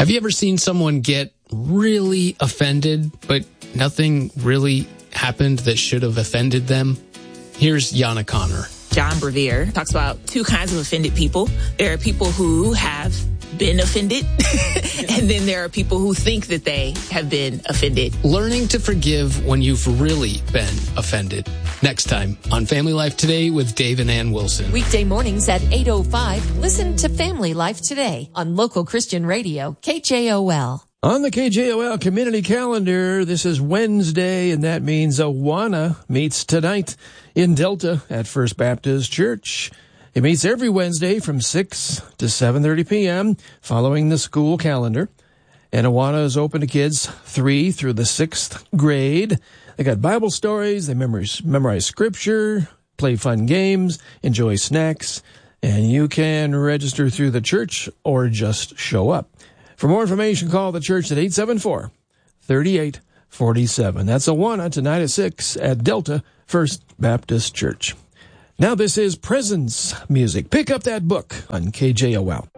Have you ever seen someone get really offended, but nothing really happened that should have offended them? Here's Yana Connor. John Bevere talks about two kinds of offended people. There are people who have been offended, and then there are people who think that they have been offended. Learning to forgive when you've really been offended. Next time on Family Life Today with Dave and Ann Wilson. Weekday mornings at 8:05. Listen to Family Life Today on local Christian radio, KJOL. On the KJOL community calendar, this is Wednesday, and that means Awana meets tonight in Delta at First Baptist Church. It meets every Wednesday from 6 to 7:30 p.m. following the school calendar. And Awana is open to kids 3 through the 6th grade. They got Bible stories, they memorize scripture, play fun games, enjoy snacks, and you can register through the church or just show up. For more information, call the church at 874-3847. That's Awana tonight at 6 at Delta First Baptist Church. Now this is Presence Music. Pick up that book on KJOL.